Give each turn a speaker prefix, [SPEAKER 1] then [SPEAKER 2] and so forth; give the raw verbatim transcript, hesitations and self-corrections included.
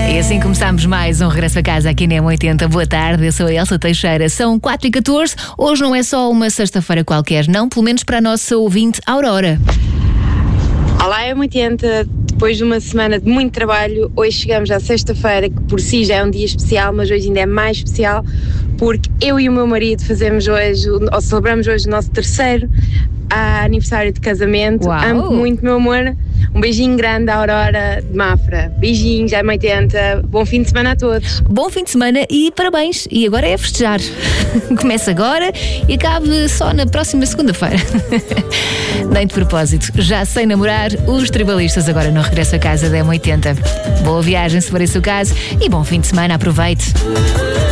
[SPEAKER 1] E assim começamos mais um Regresso a Casa aqui na M oitenta. Boa tarde, eu sou a Elsa Teixeira. São quatro e catorze. Hoje não é só uma sexta-feira qualquer, não, pelo menos para a nossa ouvinte Aurora.
[SPEAKER 2] Olá, M oitenta. Depois de uma semana de muito trabalho, hoje chegamos à sexta-feira, que por si já é um dia especial, mas hoje ainda é mais especial porque eu e o meu marido fazemos hoje, ou celebramos hoje o nosso terceiro aniversário de casamento.
[SPEAKER 1] Uau.
[SPEAKER 2] Amo muito, meu amor. Um beijinho grande à Aurora de Mafra. Beijinhos, M oitenta. Bom fim de semana a todos.
[SPEAKER 1] Bom fim de semana e parabéns. E agora é festejar. Começa agora e acabe só na próxima segunda-feira. Nem de propósito. Já sem namorar, os tribalistas agora no Regresso a Casa da M oitenta. Boa viagem, se for esse o caso. E bom fim de semana. Aproveite.